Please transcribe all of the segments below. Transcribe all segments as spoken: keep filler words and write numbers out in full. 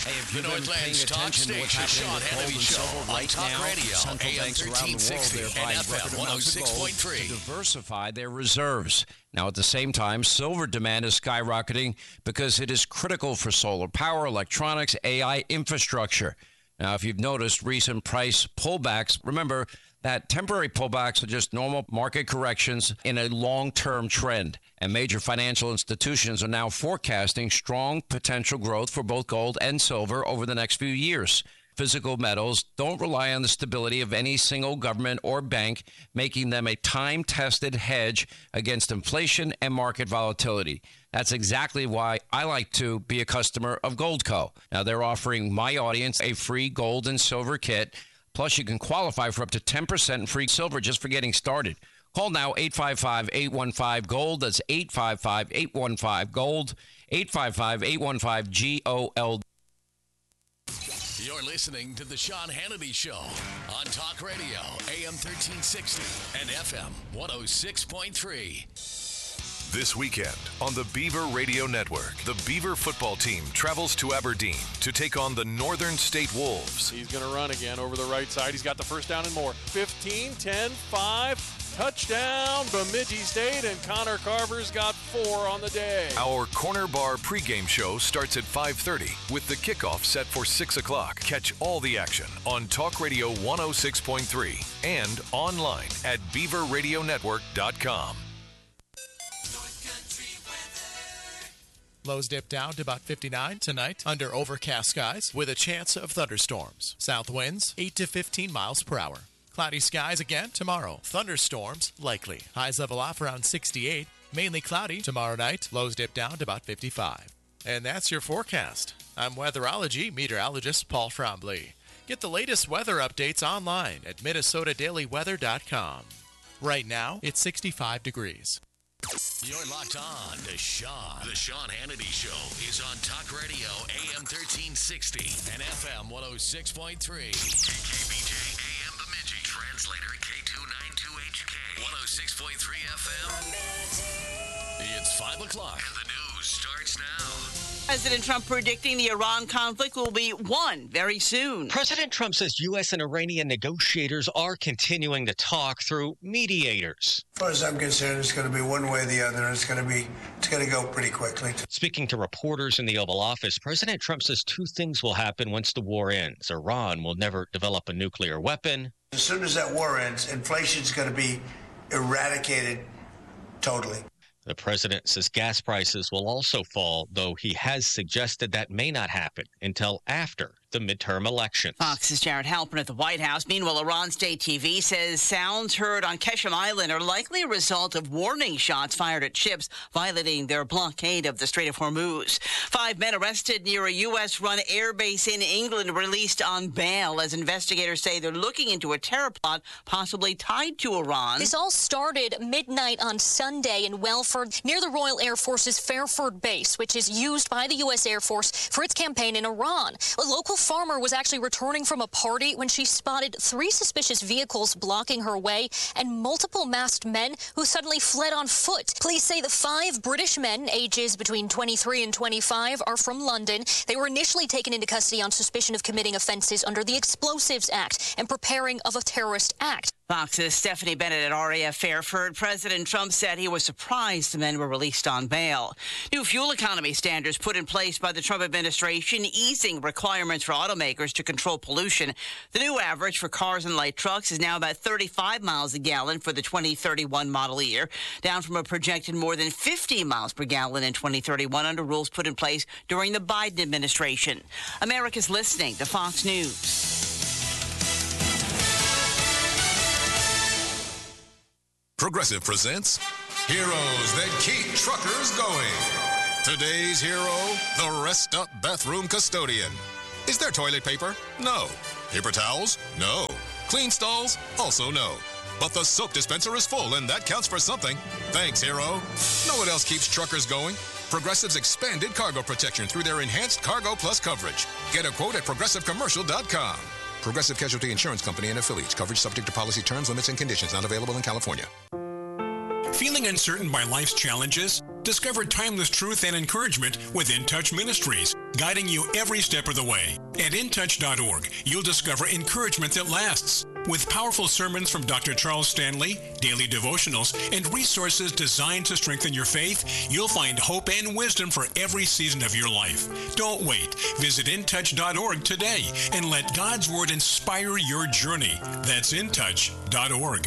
Hey, if The you've been paying Northland's talk attention to what's station, happening Sean with gold Hannity and Show silver on right Talk now, Radio, central A M banks around the world, thirteen sixty they're and buying F M record amounts of gold one oh six point three. to diversify their reserves. Now, at the same time, silver demand is skyrocketing because it is critical for solar power, electronics, A I infrastructure. Now, if you've noticed recent price pullbacks, remember that temporary pullbacks are just normal market corrections in a long-term trend. And major financial institutions are now forecasting strong potential growth for both gold and silver over the next few years. Physical metals don't rely on the stability of any single government or bank, making them a time-tested hedge against inflation and market volatility. That's exactly why I like to be a customer of Goldco. Now, they're offering my audience a free gold and silver kit. Plus, you can qualify for up to ten percent free silver just for getting started. Call now, eight five five, eight one five, GOLD. That's eight five five, eight one five, GOLD, eight five five, eight one five, G O L D. You're listening to The Sean Hannity Show on Talk Radio, A M thirteen sixty and F M one oh six point three. This weekend on the Beaver Radio Network, the Beaver football team travels to Aberdeen to take on the Northern State Wolves. He's going to run again over the right side. He's got the first down and more. fifteen, ten, five, touchdown, Bemidji State, and Connor Carver's got four on the day. Our Corner Bar pregame show starts at five thirty with the kickoff set for six o'clock. Catch all the action on Talk Radio one oh six point three and online at beaver radio network dot com. Lows dip down to about fifty-nine tonight under overcast skies with a chance of thunderstorms. South winds eight to fifteen miles per hour. Cloudy skies again tomorrow. Thunderstorms likely. Highs level off around sixty-eight. Mainly cloudy tomorrow night. Lows dip down to about fifty-five. And that's your forecast. I'm weatherology meteorologist Paul Trombley. Get the latest weather updates online at minnesota daily weather dot com. Right now, it's sixty-five degrees. You're locked on to Sean. The Sean Hannity Show is on Talk Radio, A M thirteen sixty and F M one oh six point three. K K B J, A M Bemidji. Translator, K two ninety-two H K. one oh six point three F M. It's five o'clock, and the news starts now. President Trump predicting the Iran conflict will be won very soon. President Trump says U S and Iranian negotiators are continuing to talk through mediators. As far as I'm concerned, it's going to be one way or the other. It's going to be, it's going to go pretty quickly. Speaking to reporters in the Oval Office, President Trump says two things will happen once the war ends. Iran will never develop a nuclear weapon. As soon as that war ends, inflation's going to be eradicated totally. The president says gas prices will also fall, though he has suggested that may not happen until after the midterm elections. Fox's Jared Halpern at the White House. Meanwhile, Iran State T V says sounds heard on Keshem Island are likely a result of warning shots fired at ships violating their blockade of the Strait of Hormuz. Five men arrested near a U S-run airbase in England released on bail as investigators say they're looking into a terror plot possibly tied to Iran. This all started midnight on Sunday in Welford, near the Royal Air Force's Fairford base, which is used by the U S Air Force for its campaign in Iran. A local farmer was actually returning from a party when she spotted three suspicious vehicles blocking her way and multiple masked men who suddenly fled on foot. Police say the five British men, ages between twenty-three and twenty-five, are from London. They were initially taken into custody on suspicion of committing offenses under the Explosives Act and preparing of a terrorist act. Fox's Stephanie Bennett at R A F Fairford. President Trump said he was surprised the men were released on bail. New fuel economy standards put in place by the Trump administration, easing requirements for automakers to control pollution. The new average for cars and light trucks is now about thirty-five miles a gallon for the twenty thirty-one model year, down from a projected more than fifty miles per gallon in twenty thirty-one under rules put in place during the Biden administration. America's listening to Fox News. Progressive presents Heroes That Keep Truckers Going. Today's hero, the Rest Up Bathroom Custodian. Is there toilet paper? No. Paper towels? No. Clean stalls? Also no. But the soap dispenser is full, and that counts for something. Thanks, hero. Know what else keeps truckers going? Progressive's expanded cargo protection through their enhanced Cargo Plus coverage. Get a quote at progressive commercial dot com. Progressive Casualty Insurance Company and affiliates. Coverage subject to policy terms, limits, and conditions. Not available in California. Feeling uncertain by life's challenges? Discover timeless truth and encouragement with In Touch Ministries, guiding you every step of the way. At in touch dot org, you'll discover encouragement that lasts. With powerful sermons from Doctor Charles Stanley, daily devotionals, and resources designed to strengthen your faith, you'll find hope and wisdom for every season of your life. Don't wait. Visit in touch dot org today and let God's Word inspire your journey. That's in touch dot org.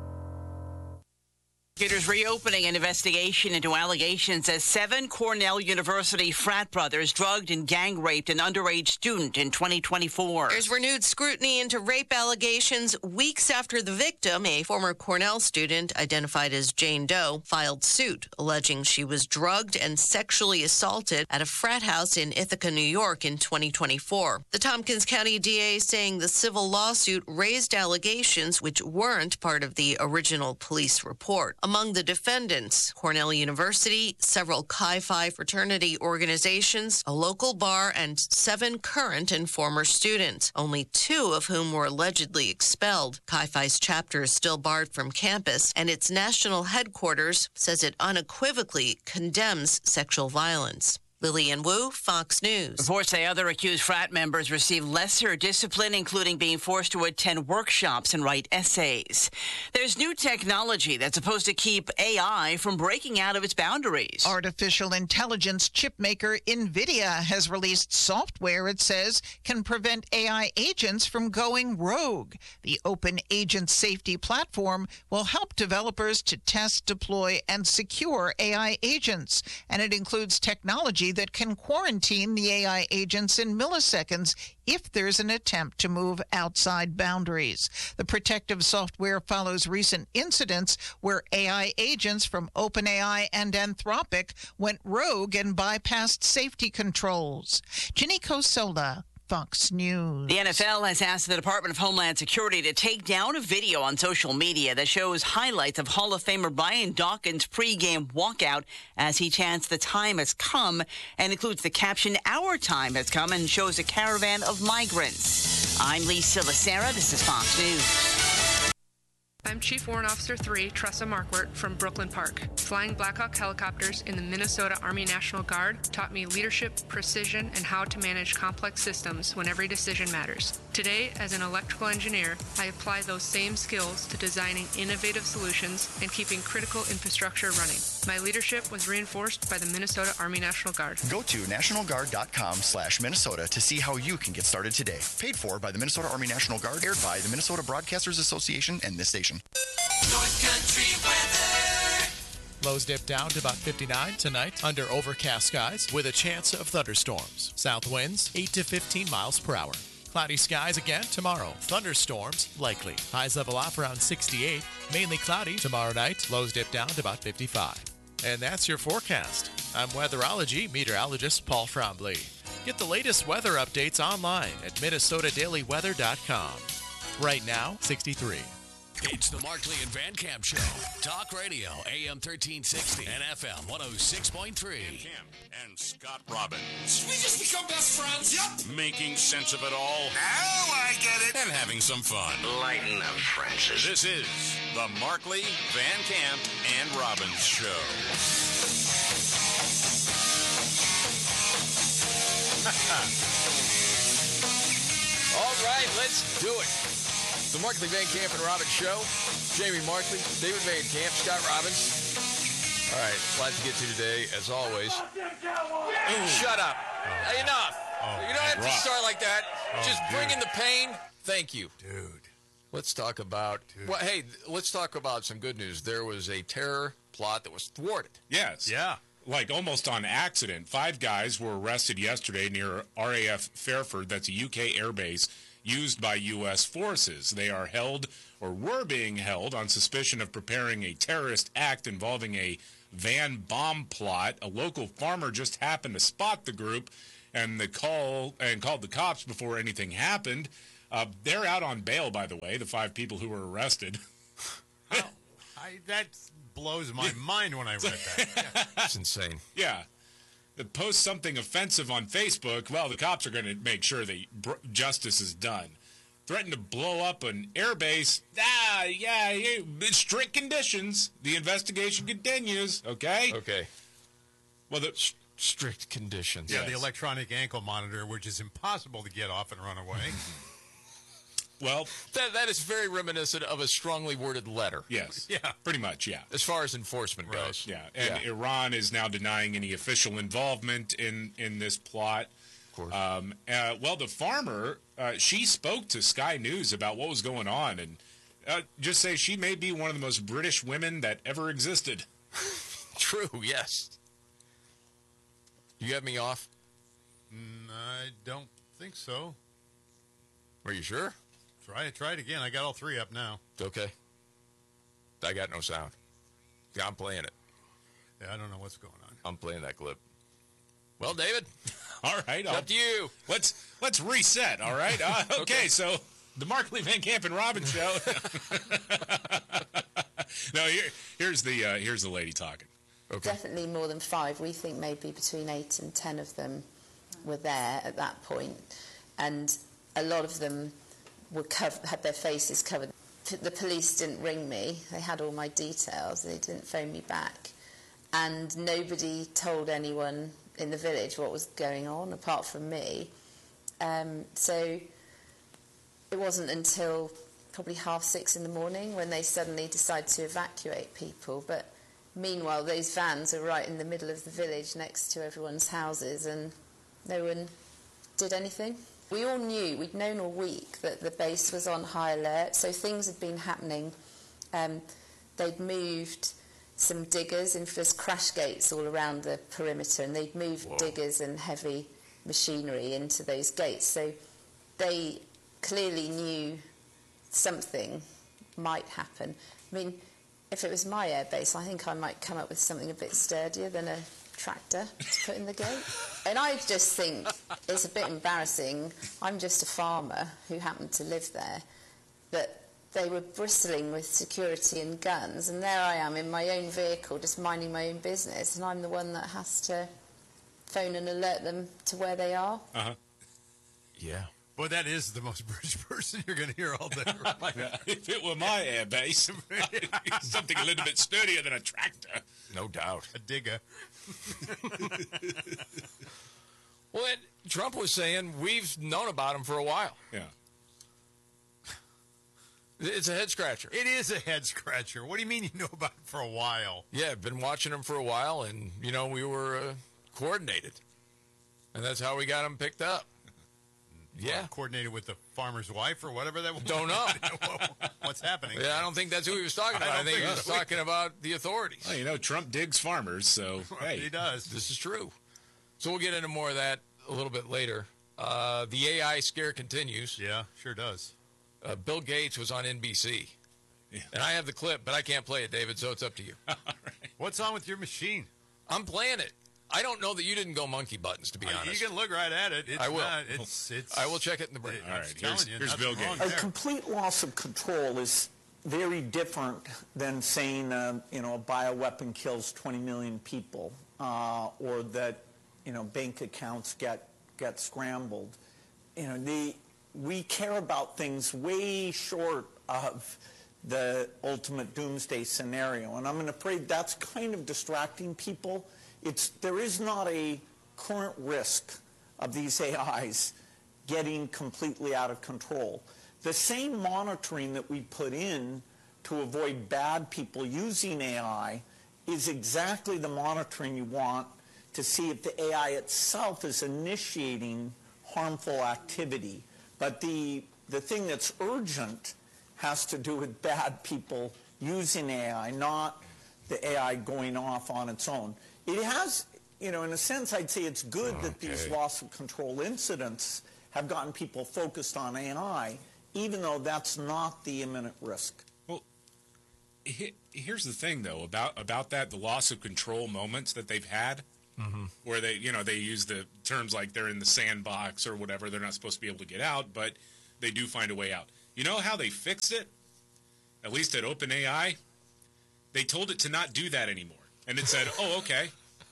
Prosecutors reopening an investigation into allegations as seven Cornell University frat brothers drugged and gang raped an underage student in twenty twenty-four. There's renewed scrutiny into rape allegations weeks after the victim, a former Cornell student identified as Jane Doe, filed suit alleging she was drugged and sexually assaulted at a frat house in Ithaca, New York in twenty twenty-four. The Tompkins County D A saying the civil lawsuit raised allegations which weren't part of the original police report. Among the defendants, Cornell University, several Chi Phi fraternity organizations, a local bar, and seven current and former students, only two of whom were allegedly expelled. Chi Phi's chapter is still barred from campus, and its national headquarters says it unequivocally condemns sexual violence. Lillian Wu, Fox News. Reports say other accused frat members received lesser discipline, including being forced to attend workshops and write essays. There's new technology that's supposed to keep A I from breaking out of its boundaries. Artificial intelligence chip maker NVIDIA has released software it says can prevent A I agents from going rogue. The Open Agent Safety Platform will help developers to test, deploy, and secure A I agents, and it includes technology that can quarantine the A I agents in milliseconds if there's an attempt to move outside boundaries. The protective software follows recent incidents where A I agents from OpenAI and Anthropic went rogue and bypassed safety controls. Ginny Cosola, Fox News. The N F L has asked the Department of Homeland Security to take down a video on social media that shows highlights of Hall of Famer Brian Dawkins' pregame walkout as he chants "The time has come" and includes the caption "Our time has come" and shows a caravan of migrants. I'm Lisa Lacera. This is Fox News. I'm Chief Warrant Officer three, Tressa Markwart from Brooklyn Park. Flying Blackhawk helicopters in the Minnesota Army National Guard taught me leadership, precision, and how to manage complex systems when every decision matters. Today, as an electrical engineer, I apply those same skills to designing innovative solutions and keeping critical infrastructure running. My leadership was reinforced by the Minnesota Army National Guard. Go to national guard dot com slash Minnesota to see how you can get started today. Paid for by the Minnesota Army National Guard, aired by the Minnesota Broadcasters Association and this station. North Country weather. Lows dip down to about fifty-nine tonight under overcast skies with a chance of thunderstorms. South winds eight to fifteen miles per hour. Cloudy skies again tomorrow. Thunderstorms likely. Highs level off around sixty-eight. Mainly cloudy tomorrow night. Lows dip down to about fifty-five. And that's your forecast. I'm weatherology meteorologist Paul Frombley. Get the latest weather updates online at minnesota daily weather dot com. Right now, sixty-three. It's the Markley and Van Camp Show. Talk Radio, A M thirteen sixty and F M one oh six point three. Van Camp and Scott Robbins. We just become best friends. Yep. Making sense of it all. Now I get it. And having some fun. Lighten up, Francis. This is the Markley, Van Camp, and Robbins Show. All right, let's do it. The Markley, Van Camp, and Robbins Show. Jamie Markley, David Van Camp, Scott Robbins. All right, lots to get to today, as always. Ooh. Shut up. Oh. Enough. Oh, you don't have rough. to start like that. Oh, Just dude. bring in the pain. Thank you. Dude. Let's talk about, dude. well, hey, let's talk about some good news. There was a terror plot that was thwarted. Yes. Yeah. Like almost on accident. Five guys were arrested yesterday near R A F Fairford. That's a U K airbase used by U S forces. They are held, or were being held, on suspicion of preparing a terrorist act involving a van bomb plot. A local farmer just happened to spot the group and the call and called the cops before anything happened. Uh, they're out on bail, by the way, the five people who were arrested. Oh, I, that blows my mind when I read that. Yeah. That's insane. Yeah. The post something offensive on Facebook, well, the cops are going to make sure that br- justice is done. Threatened to blow up an airbase. Ah, yeah, yeah, strict conditions. The investigation continues, okay? Okay. Well, the S- strict conditions. Yeah, Yes. the electronic ankle monitor, which is impossible to get off and run away. well, That that is very reminiscent of a strongly worded letter. yes, Yeah. pretty much, yeah. As far as enforcement Right. goes. Yeah, and Yeah. Iran is now denying any official involvement in, in this plot. Of course. Um, uh, well, the farmer, uh, she spoke to Sky News about what was going on, and uh, just say she may be one of the most British women that ever existed. True, yes. You got me off? Mm, I don't think so. Are you sure? Try it. Try it again. I got all three up now. Okay. I got no sound. Yeah, I'm playing it. Yeah, I don't know what's going on. I'm playing that clip. Well, David, All right, it's I'll, up to you. let's let's reset. All right, uh, okay, Okay. So the Markley Van Camp and Robbins show. no, here, here's the uh, here's the lady talking. Okay. Definitely more than five. We think maybe between eight and ten of them were there at that point, and a lot of them were cov- had their faces covered. P- The police didn't ring me. They had all my details. They didn't phone me back, and nobody told anyone in the village what was going on apart from me. Um, so it wasn't until probably half six in the morning when they suddenly decided to evacuate people. But meanwhile, those vans are right in the middle of the village next to everyone's houses, and no one did anything. We all knew, we'd known all week that the base was on high alert, so things had been happening. Um, they'd moved some diggers, and there's crash gates all around the perimeter, and they'd moved Whoa. diggers and heavy machinery into those gates. So they clearly knew something might happen. I mean, if it was my airbase, I think I might come up with something a bit sturdier than a tractor to put in the gate. And I just think it's a bit embarrassing. I'm just a farmer who happened to live there, but they were bristling with security and guns, and there I am in my own vehicle just minding my own business, and I'm the one that has to phone and alert them to where they are. Uh-huh. Yeah. Boy, that is the most British person you're going to hear all day. Yeah, if it were my airbase, something a little bit sturdier than a tractor. No doubt. A digger. Well, and Trump was saying we've known about him for a while. Yeah. It's a head scratcher. It is a head scratcher. What do you mean you know about it for a while? Yeah, I've been watching him for a while, and, you know, we were uh, coordinated. And that's how we got him picked up. Yeah. Well, coordinated with the farmer's wife or whatever that was. Don't know. What's happening? Yeah, I don't think that's who he was talking about. I I, don't think he think was so. talking about the authorities. Well, you know, Trump digs farmers, so, hey. He does. This is true. So we'll get into more of that a little bit later. Uh, the A I scare continues. Yeah, sure does. Uh, Bill Gates was on N B C. Yeah. And I have the clip, but I can't play it, David, so it's up to you. All right. What's on with your machine? I'm playing it. I don't know that you didn't go monkey buttons, to be Uh, honest. You can look right at it. It's I will. Not, it's, it's, I will check it in the break. I'm All right, just here's- telling you, here's nothing Bill wrong Gates. A there. complete loss of control is very different than saying, uh, you know, a bioweapon kills twenty million people, uh, or that, you know, bank accounts get get scrambled. You know, the we care about things way short of the ultimate doomsday scenario, and I'm afraid that's kind of distracting people. It's there is not a current risk of these A Is getting completely out of control. The same monitoring that we put in to avoid bad people using A I is exactly the monitoring you want to see if the A I itself is initiating harmful activity. But the, the thing that's urgent has to do with bad people using A I, not the A I going off on its own. It has, you know, in a sense, I'd say it's good Okay. that these loss of control incidents have gotten people focused on A I, even though that's not the imminent risk. Well, he- here's the thing, though, about about that, the loss of control moments that they've had, Mm-hmm. where they, you know, they use the terms like they're in the sandbox or whatever. They're not supposed to be able to get out, but they do find a way out. You know how they fixed it? At least at OpenAI, they told it to not do that anymore. And it said, oh, okay.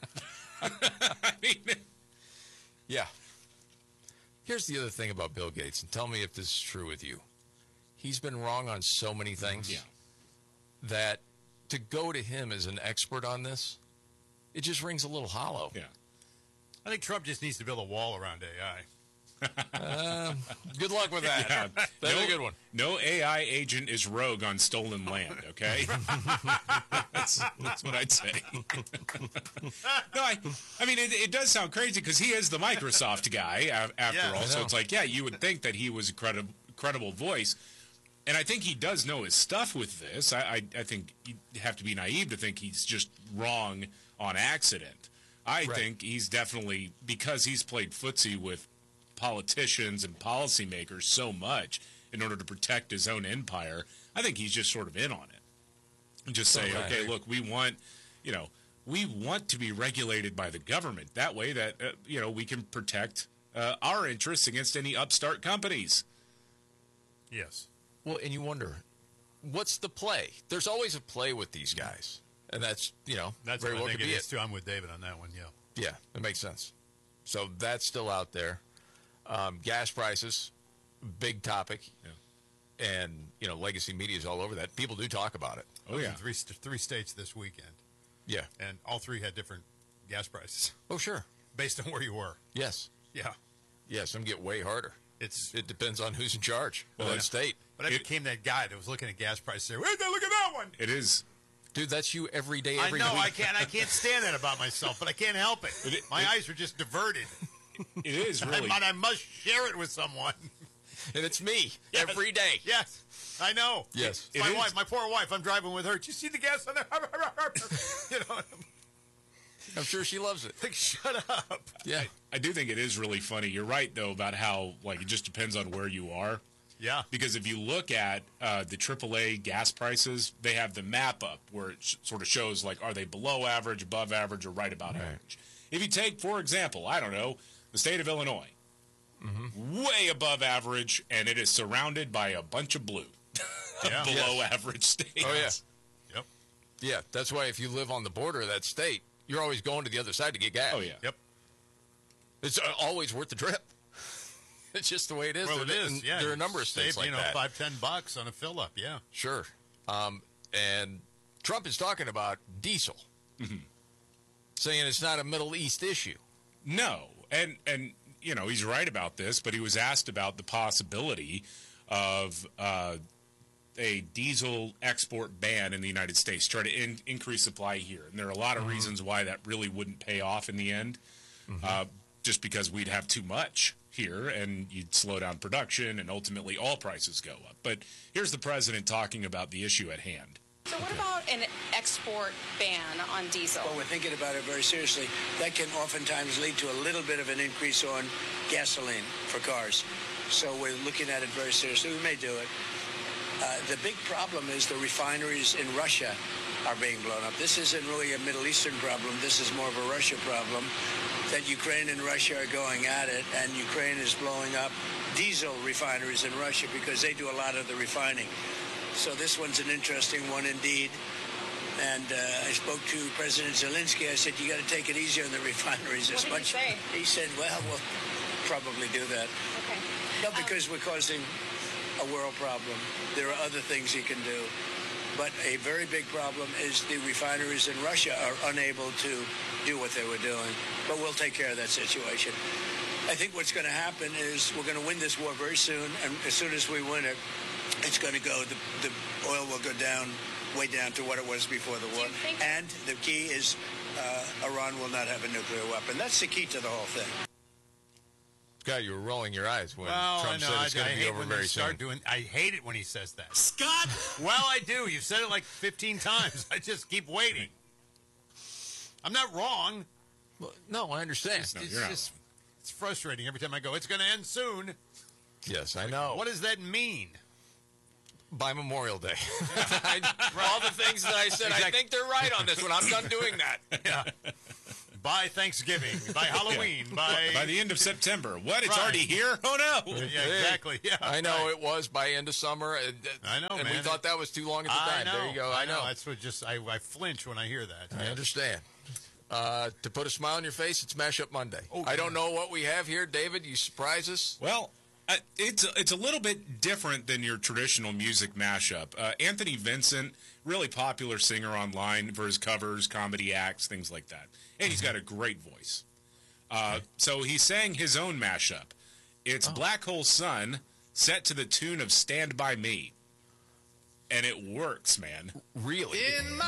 I mean, Yeah. Here's the other thing about Bill Gates, and tell me if this is true with you. He's been wrong on so many things Yeah. that to go to him as an expert on this it just rings a little hollow. Yeah. I think Trump just needs to build a wall around A I. Um, good luck with that. Yeah. That's no, a good one. No A I agent is rogue on stolen land, okay? that's, that's what I'd say. no, I, I mean, it, it does sound crazy because he is the Microsoft guy, uh, after Yeah, all. I So know. it's like, yeah, you would think that he was a credi- credible voice. And I think he does know his stuff with this. I, I, I think you have to be naive to think he's just wrong on accident. I Right. think he's definitely, because he's played footsie with politicians and policymakers so much in order to protect his own empire, I think he's just sort of in on it. And just say, Right. okay, look, we want, you know, we want to be regulated by the government. That way that, uh, you know, we can protect uh, our interests against any upstart companies. Yes. Well, and you wonder, what's the play? There's always a play with these guys. And that's, you know, That's very what well I could think it be is, it. too. I'm with David on that one, yeah. Yeah, it makes sense. So that's still out there. Um, gas prices, big topic. Yeah. And, you know, legacy media is all over that. People do talk about it. Oh, yeah. Three, three states this weekend. Yeah. And all three had different gas prices. Oh, sure. Based on where you were. Yes. Yeah. Yeah, some get way harder. It's It depends on who's in charge Well, of yeah. that state. But I It- became that guy that was looking at gas prices. Saying, "Wait, look at that one." It is. Dude, that's you every day, I every know week. I can't. I can't stand that about myself, but I can't help it. It- My it- eyes are just diverted. It is really. But I must share it with someone. And it's me Yes. every day. Yes, I know. Yes. It my is. wife, my poor wife. I'm driving with her. Did you see the gas on there? You know, I'm sure she loves it. like shut up. Yeah. I do think it is really funny. You're right, though, about how, like, it just depends on where you are. Yeah. Because if you look at uh, the triple A gas prices, they have the map up where it sh- sort of shows, like, are they below average, above average, or right about Right. average. If you take, for example, I don't know, the state of Illinois, Mm-hmm. way above average, and it is surrounded by a bunch of blue. Yeah. Below Yes. average states. Oh, yeah. Yep. Yeah, that's why if you live on the border of that state, you're always going to the other side to get gas. Oh, yeah. Yep. It's uh, always worth the trip. It's just the way it is. Well, it There- is. and Yeah. There are a number of states Save, like you know, that. five, ten bucks on a fill up. Yeah. Sure. Um, and Trump is talking about diesel, Mm-hmm. saying it's not a Middle East issue. No, and and you know he's right about this, but he was asked about the possibility of uh, a diesel export ban in the United States, try to in, increase supply here, and there are a lot of Mm-hmm. reasons why that really wouldn't pay off in the end, uh, just because we'd have too much here, and you'd slow down production, and ultimately all prices go up. But here's the president talking about the issue at hand. So what about an export ban on diesel? Well, we're thinking about it very seriously. That can oftentimes lead to a little bit of an increase on gasoline for cars. So we're looking at it very seriously. We may do it. Uh, the big problem is the refineries in Russia are being blown up. This isn't really a Middle Eastern problem. This is more of a Russia problem, that Ukraine and Russia are going at it, and Ukraine is blowing up diesel refineries in Russia because they do a lot of the refining. So this one's an interesting one indeed. And uh, I spoke to President Zelensky. I said, you got to take it easier on the refineries What as did he much. say? He said, well, we'll probably do that. Okay. No, because we're causing a world problem. There are other things he can do. But a very big problem is the refineries in Russia are unable to do what they were doing. But we'll take care of that situation. I think what's going to happen is we're going to win this war very soon, and as soon as we win it, it's going to go, the, the oil will go down, way down to what it was before the war. And the key is uh, Iran will not have a nuclear weapon. That's the key to the whole thing. God, you were rolling your eyes when Well, Trump I know. said I, it's going I to be hate over when very they start soon. doing. I hate it when he says that. Scott! Well, I do. You've said it like fifteen times. I just keep waiting. I'm not wrong. Well, no, I understand. It's, No, it's you're not just it's frustrating every time I go. It's going to end soon. Yes, I know. What does that mean? By Memorial Day. I, all the things that I said, I Exactly. think they're right on this one. I'm done doing that. Yeah. By Thanksgiving, by Halloween, by By the end of September. What? It's Right. already here? Oh, no. yeah, exactly. Yeah, I know right. it was by end of summer. And, I know, and man. we thought that was too long at the I time. know. There you go. I know. That's what just I, I flinch when I hear that. I understand. Uh, to put a smile on your face, it's Mashup Monday. Oh, I don't know what we have here. David, you surprise us? Well, Uh, it's it's a little bit different than your traditional music mashup. Uh, Anthony Vincent, really popular singer online for his covers, comedy acts, things like that, and he's got a great voice. Uh, so he sang his own mashup. It's oh. Black Hole Sun, set to the tune of "Stand by Me," and it works, man. Really? In